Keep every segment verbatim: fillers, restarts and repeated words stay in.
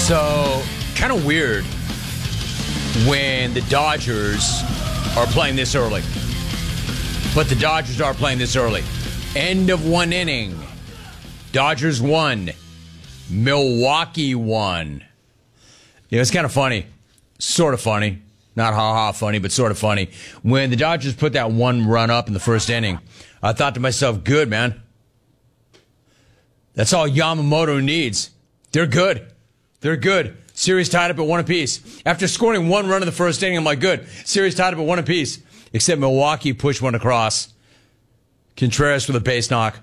So, kind of weird when the Dodgers are playing this early. But the Dodgers are playing this early. End of one inning. Dodgers won. Milwaukee won. Yeah, it's kind of funny. Sort of funny. Not ha-ha funny, but sort of funny. When the Dodgers put that one run up in the first inning, I thought to myself, good, man. That's all Yamamoto needs. They're good. They're good. Series tied up at one apiece. After scoring one run in the first inning, I'm like, good. Series tied up at one apiece. Except Milwaukee pushed one across. Contreras with a base knock.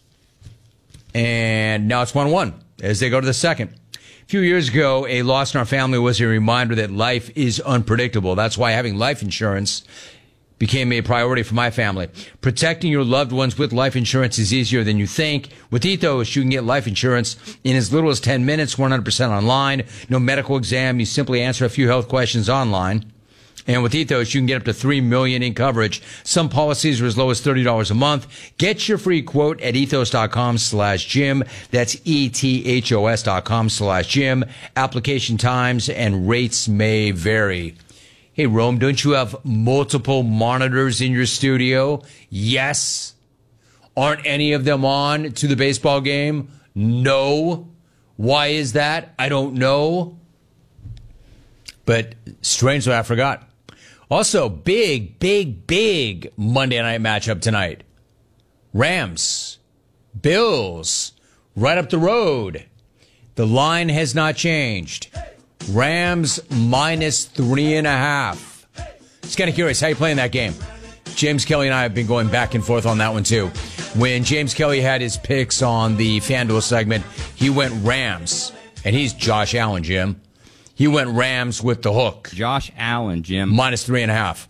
And now it's one one as they go to the second. A few years ago, a loss in our family was a reminder that life is unpredictable. That's why having life insurance became a priority for my family. Protecting your loved ones with life insurance is easier than you think. With Ethos, you can get life insurance in as little as ten minutes, one hundred percent online. No medical exam. You simply answer a few health questions online. And with Ethos, you can get up to three million dollars in coverage. Some policies are as low as thirty dollars a month. Get your free quote at ethos.com slash Jim. That's E-T-H-O-S dot com slash Jim. Application times and rates may vary. Hey, Rome, don't you have multiple monitors in your studio? Yes. Aren't any of them on to the baseball game? No. Why is that? I don't know. But strangely, I forgot. Also, big, big, big Monday night matchup tonight. Rams, Bills, right up the road. The line has not changed. Rams minus three and a half. Just kind of curious, how you playing that game? James Kelly and I have been going back and forth on that one too. When James Kelly had his picks on the FanDuel segment, he went Rams. And he's Josh Allen, Jim. He went Rams with the hook. Josh Allen, Jim. Minus three and a half.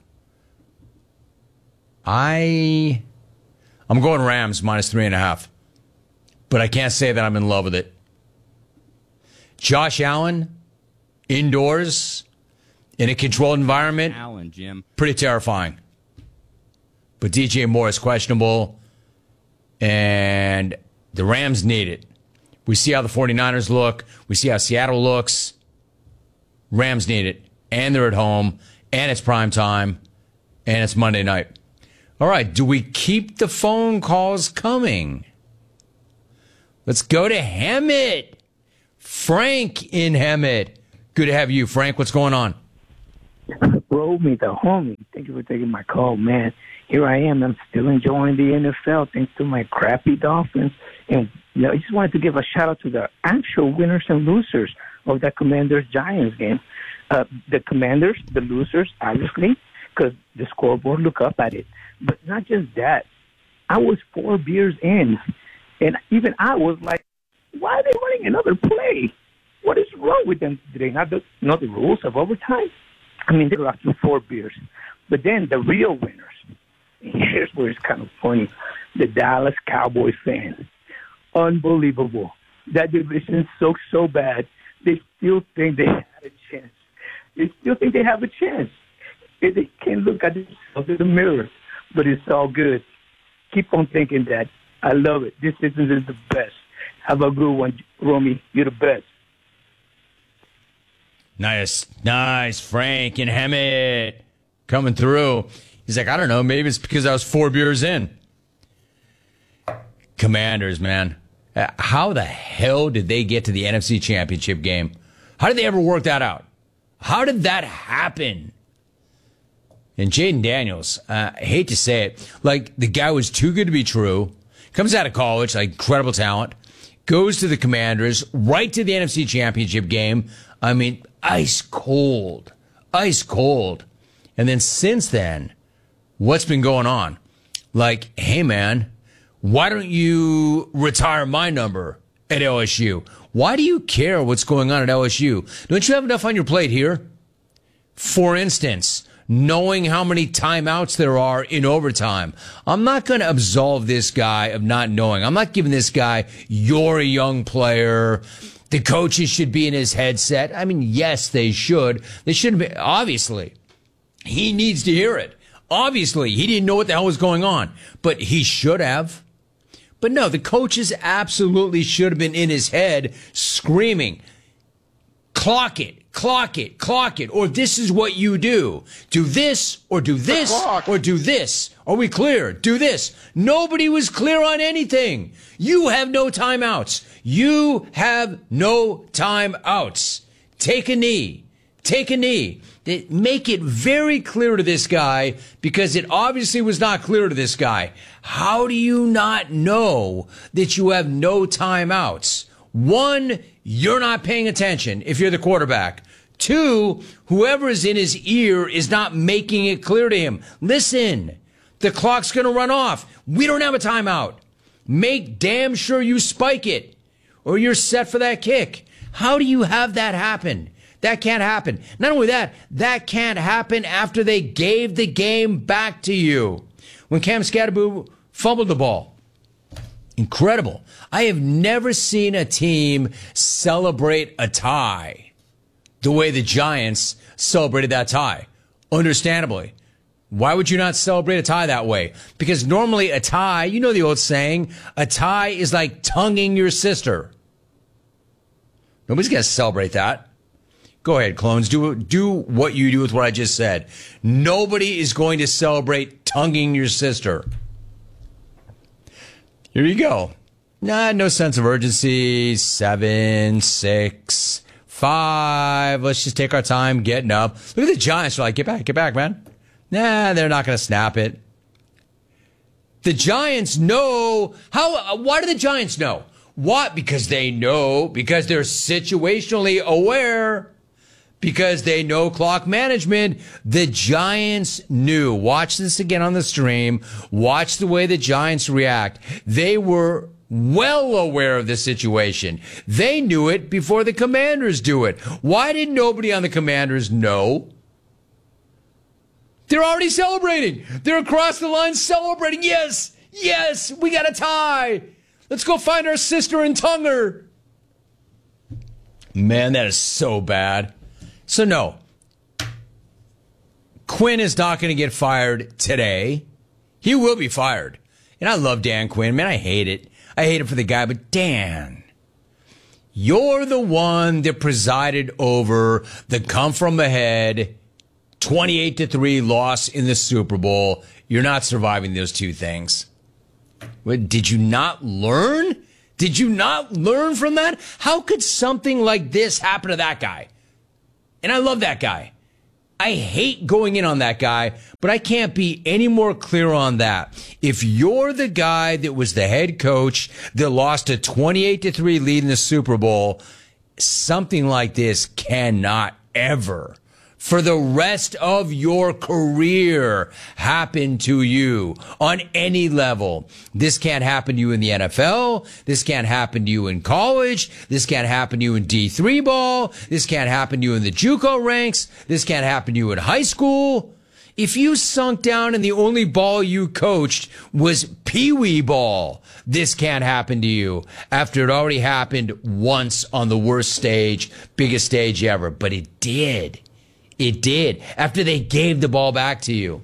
I, I'm going Rams minus three and a half. But I can't say that I'm in love with it. Josh Allen, indoors, in a controlled environment. Allen, Jim. Pretty terrifying. But D J Moore is questionable. And the Rams need it. We see how the 49ers look. We see how Seattle looks. Rams need it, and they're at home, and it's prime time, and it's Monday night. All right, do we keep the phone calls coming? Let's go to Hemet. Frank in Hemet. Good to have you, Frank. What's going on? Roll me, the homie. Thank you for taking my call, man. Here I am. I'm still enjoying the N F L thanks to my crappy Dolphins. And you know, I just wanted to give a shout-out to the actual winners and losers of that Commanders-Giants game. Uh, the Commanders, the losers, obviously, because the scoreboard, look up at it. But not just that. I was four beers in, and even I was like, why are they running another play? What is wrong with them? Do they not know the rules of overtime? I mean, they were up to four beers. But then the real winners, here's where it's kind of funny, the Dallas Cowboys fans. Unbelievable. That division sucks so bad. They still think they have a chance. They still think they have a chance. They can't look at themselves in the mirror, but it's all good. Keep on thinking that. I love it. This season is the best. Have a good one, Romy. You're the best. Nice, nice. Frank and Hemet coming through. He's like, I don't know. Maybe it's because I was four beers in. Commanders, man. How the hell did they get to the N F C Championship game? How did they ever work that out? How did that happen? And Jaden Daniels, uh, I hate to say it, like the guy was too good to be true. Comes out of college, like incredible talent. Goes to the Commanders, right to the N F C Championship game. I mean, ice cold. Ice cold. And then since then, what's been going on? Like, hey, man, why don't you retire my number at L S U? Why do you care what's going on at L S U? Don't you have enough on your plate here? For instance, knowing how many timeouts there are in overtime. I'm not going to absolve this guy of not knowing. I'm not giving this guy, you're a young player. The coaches should be in his headset. I mean, yes, they should. They shouldn't be. Obviously, he needs to hear it. Obviously, he didn't know what the hell was going on, but he should have. But no, the coaches absolutely should have been in his head screaming, Clock it, clock it, clock it, or this is what you do. Do this, or do this, or do this. Are we clear? Do this. Nobody was clear on anything. You have no timeouts. You have no timeouts. Take a knee. Take a knee. Make it very clear to this guy, because it obviously was not clear to this guy. How do you not know that you have no timeouts? One, you're not paying attention if you're the quarterback. Two, whoever is in his ear is not making it clear to him. Listen, the clock's going to run off. We don't have a timeout. Make damn sure you spike it, or you're set for that kick. How do you have that happen? That can't happen. Not only that, that can't happen after they gave the game back to you. When Cam Scatterboo fumbled the ball. Incredible. I have never seen a team celebrate a tie the way the Giants celebrated that tie. Understandably. Why would you not celebrate a tie that way? Because normally a tie, you know the old saying, a tie is like tonguing your sister. Nobody's going to celebrate that. Go ahead, clones. Do, do what you do with what I just said. Nobody is going to celebrate tonguing your sister. Here you go. Nah, no sense of urgency. Seven, six, five. Let's just take our time getting up. Look at the Giants. They're like, get back, get back, man. Nah, they're not going to snap it. The Giants know. How? Why do the Giants know? What? Because they know. Because they're situationally aware. Because they know clock management. The Giants knew. Watch this again on the stream. Watch the way the Giants react. They were well aware of the situation. They knew it before the Commanders do it. Why did nobody on the Commanders know? They're already celebrating. They're across the line celebrating. Yes, yes, we got a tie. Let's go find our sister and tongue her. Man, that is so bad. So no, Quinn is not going to get fired today. He will be fired. And I love Dan Quinn. Man, I hate it. I hate it for the guy, but Dan, you're the one that presided over the come from ahead twenty-eight to three loss in the Super Bowl. You're not surviving those two things. What, did you not learn? Did you not learn from that? How could something like this happen to that guy? And I love that guy. I hate going in on that guy, but I can't be any more clear on that. If you're the guy that was the head coach that lost a twenty-eight to three lead in the Super Bowl, something like this cannot ever, for the rest of your career, happen to you on any level. This can't happen to you in the N F L. This can't happen to you in college. This can't happen to you in D three ball. This can't happen to you in the JUCO ranks. This can't happen to you in high school. If you sunk down and the only ball you coached was peewee ball, this can't happen to you after it already happened once on the worst stage, biggest stage ever. But it did. It did. After they gave the ball back to you.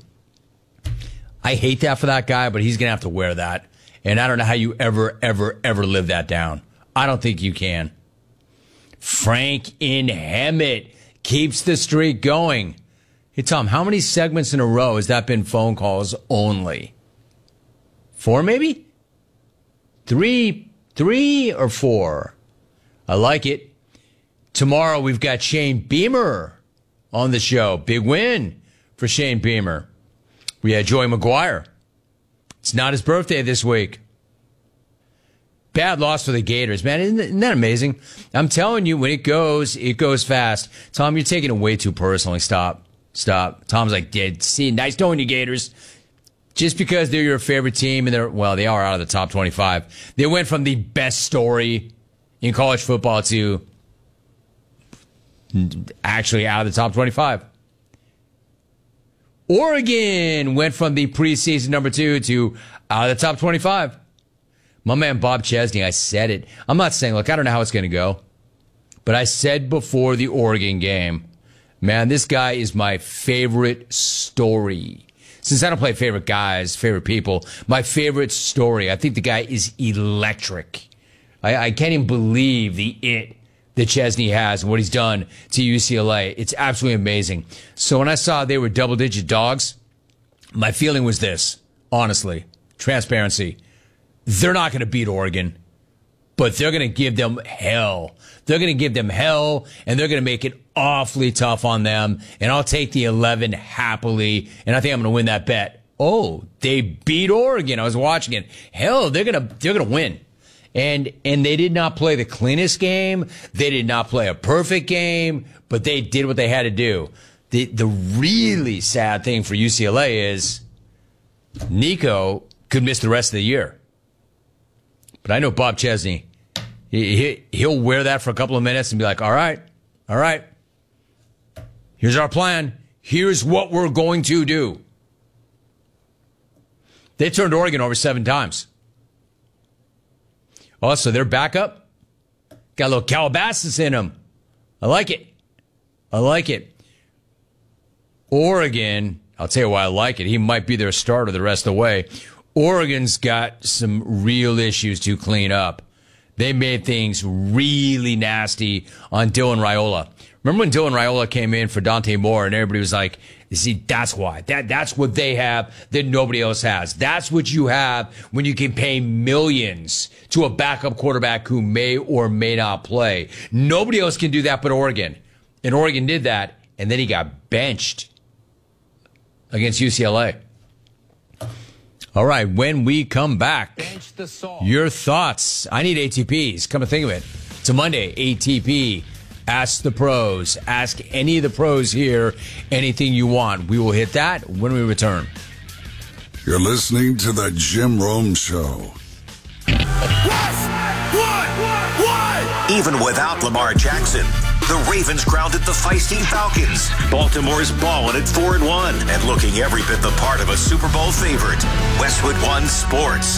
I hate that for that guy, but he's going to have to wear that. And I don't know how you ever, ever, ever live that down. I don't think you can. Frank in Hemet keeps the streak going. Hey, Tom, how many segments in a row has that been phone calls only? Four, maybe? Three, three or four? I like it. Tomorrow we've got Shane Beamer on the show. Big win for Shane Beamer. We had Joey McGuire. It's not his birthday this week. Bad loss for the Gators, man. Isn't, isn't that amazing? I'm telling you, when it goes, it goes fast. Tom, you're taking it way too personally. Stop. Stop. Tom's like, yeah, see, nice knowing you, Gators. Just because they're your favorite team and they're, well, they are out of the top twenty-five. They went from the best story in college football to actually out of the top twenty-five. Oregon went from the preseason number two to out of the top twenty-five. My man Bob Chesney, I said it. I'm not saying, look, I don't know how it's going to go. But I said before the Oregon game, man, this guy is my favorite story. Since I don't play favorite guys, favorite people, my favorite story. I think the guy is electric. I, I can't even believe the it that Chesney has and what he's done to U C L A. It's absolutely amazing. So when I saw they were double-digit dogs, my feeling was this, honestly, transparency. They're not going to beat Oregon, but they're going to give them hell. They're going to give them hell, and they're going to make it awfully tough on them. And I'll take the eleven happily, and I think I'm going to win that bet. Oh, they beat Oregon. I was watching it. Hell, they're going to they're going to win. And and they did not play the cleanest game. They did not play a perfect game, but they did what they had to do. The the really sad thing for U C L A is Nico could miss the rest of the year. But I know Bob Chesney. He, he, he'll wear that for a couple of minutes and be like, all right, all right. Here's our plan. Here's what we're going to do. They turned Oregon over seven times. Also, their backup got a little Calabasas in them. I like it. I like it. Oregon, I'll tell you why I like it. He might be their starter the rest of the way. Oregon's got some real issues to clean up. They made things really nasty on Dylan Raiola. Remember when Dylan Raiola came in for Dante Moore and everybody was like, you see, that's why. That That's what they have that nobody else has. That's what you have when you can pay millions to a backup quarterback who may or may not play. Nobody else can do that but Oregon. And Oregon did that, and then he got benched against U C L A. All right, when we come back, your thoughts. I need A T Ps. Come to think of it. It's a Monday, A T P. Ask the pros. Ask any of the pros here anything you want. We will hit that when we return. You're listening to The Jim Rome Show. What? What? What? Even without Lamar Jackson, the Ravens grounded the feisty Falcons. Baltimore's balling at four and one and looking every bit the part of a Super Bowl favorite. Westwood One Sports.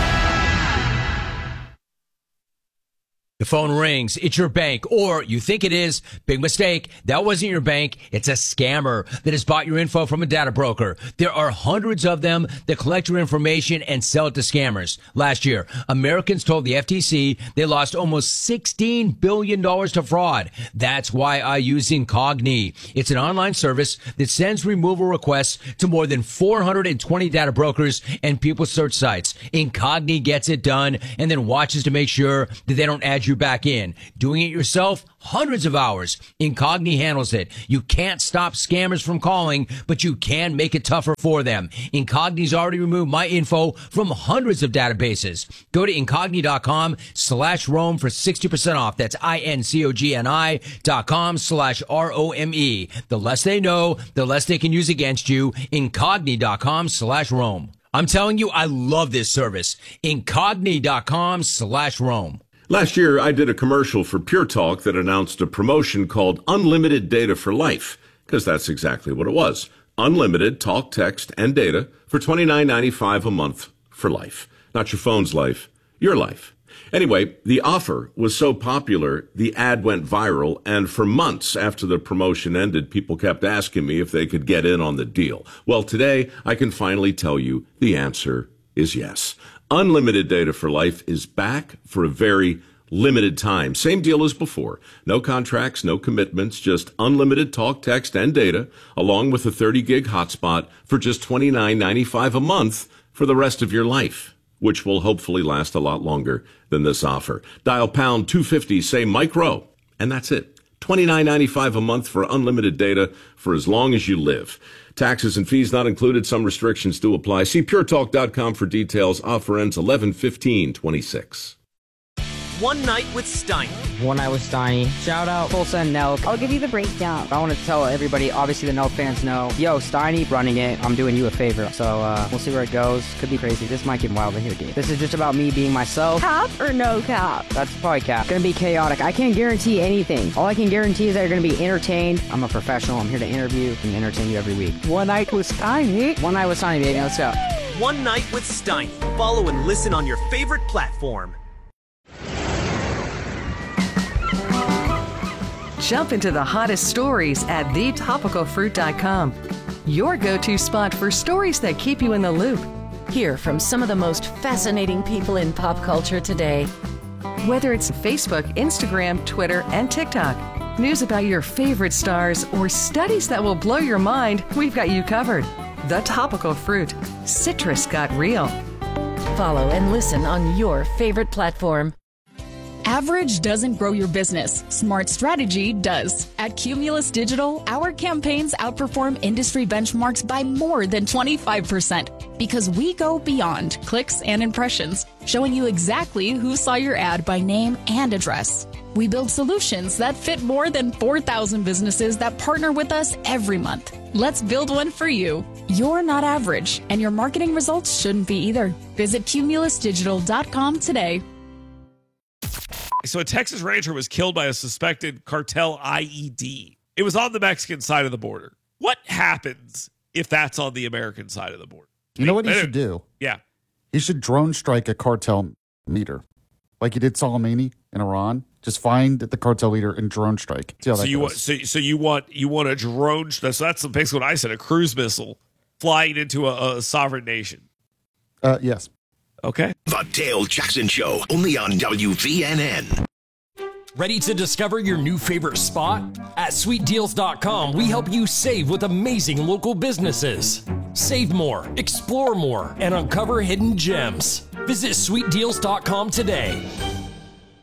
The phone rings. It's your bank, or you think it is. Big mistake. That wasn't your bank. It's a scammer that has bought your info from a data broker. There are hundreds of them that collect your information and sell it to scammers. Last year, Americans told the F T C they lost almost sixteen billion dollars to fraud. That's why I use Incogni. It's an online service that sends removal requests to more than four hundred twenty data brokers and people search sites. Incogni gets it done and then watches to make sure that they don't add you back in. Doing it yourself, hundreds of hours. Incogni handles it. You can't stop scammers from calling, but you can make it tougher for them. Incogni's already removed my info from hundreds of databases. Go to Incogni.com slash Rome for sixty percent off. That's I-N-C-O-G-N-I dot com slash R-O-M-E. The less they know, the less they can use against you. Incogni.com slash Rome. I'm telling you, I love this service. Incogni.com slash Rome. Last year, I did a commercial for Pure Talk that announced a promotion called Unlimited Data for Life, because that's exactly what it was. Unlimited talk, text, and data for twenty-nine ninety-five a month for life. Not your phone's life, your life. Anyway, the offer was so popular, the ad went viral, and for months after the promotion ended, people kept asking me if they could get in on the deal. Well, today, I can finally tell you the answer is yes. Unlimited Data for Life is back for a very limited time. Same deal as before. No contracts, no commitments, just unlimited talk, text, and data, along with a thirty gig hotspot for just twenty-nine ninety-five a month for the rest of your life, which will hopefully last a lot longer than this offer. Dial pound two fifty, say Mike Rowe, and that's it. twenty-nine ninety-five a month for unlimited data for as long as you live. Taxes and fees not included. Some restrictions do apply. See pure talk dot com for details. Offer ends eleven fifteen twenty-six. One Night with Steiny. One Night with Steiny. Shout out Full Send Nelk. I'll give you the breakdown. I want to tell everybody, obviously the Nelk fans know, yo, Steiny running it. I'm doing you a favor. So uh, we'll see where it goes. Could be crazy. This might get wild in here, dude. This is just about me being myself. Cap or no cap? That's probably cap. Gonna be chaotic. I can't guarantee anything. All I can guarantee is that you're gonna be entertained. I'm a professional. I'm here to interview and entertain you every week. One Night with Steiny. One Night with Steiny, baby. Let's go. One Night with Steiny. Follow and listen on your favorite platform. Jump into the hottest stories at the topical fruit dot com. Your go-to spot for stories that keep you in the loop. Hear from some of the most fascinating people in pop culture today. Whether it's Facebook, Instagram, Twitter, and TikTok, news about your favorite stars, or studies that will blow your mind, we've got you covered. The Topical Fruit. Citrus got real. Follow and listen on your favorite platform. Average doesn't grow your business. Smart strategy does. At Cumulus Digital, our campaigns outperform industry benchmarks by more than twenty-five percent because we go beyond clicks and impressions, showing you exactly who saw your ad by name and address. We build solutions that fit more than four thousand businesses that partner with us every month. Let's build one for you. You're not average, and your marketing results shouldn't be either. Visit cumulus digital dot com today. So a Texas rancher was killed by a suspected cartel I E D. It was on the Mexican side of the border. What happens if that's on the American side of the border? You know what he should do? Yeah. He should drone strike a cartel meter, like he did Soleimani in Iran. Just find the cartel leader and drone strike. See how So that you goes. want so, so you want you want a drone? So that's basically what I said. A cruise missile flying into a, a sovereign nation. Uh, yes. Okay. The Dale Jackson Show, only on W V N N. Ready to discover your new favorite spot? At sweet deals dot com, we help you save with amazing local businesses. Save more, explore more, and uncover hidden gems. Visit sweet deals dot com today.